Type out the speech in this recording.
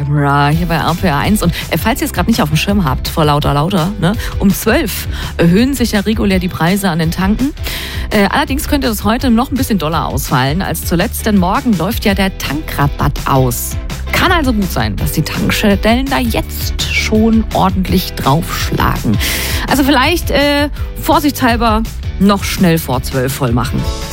Camera hier bei RPR1. Und falls ihr es gerade nicht auf dem Schirm habt, vor lauter, ne, um 12 erhöhen sich ja regulär die Preise an den Tanken. Allerdings könnte das heute noch ein bisschen doller ausfallen als zuletzt, denn morgen läuft ja der Tankrabatt aus. Kann also gut sein, dass die Tankstellen da jetzt schon ordentlich draufschlagen. Also vielleicht vorsichtshalber noch schnell vor 12 voll machen.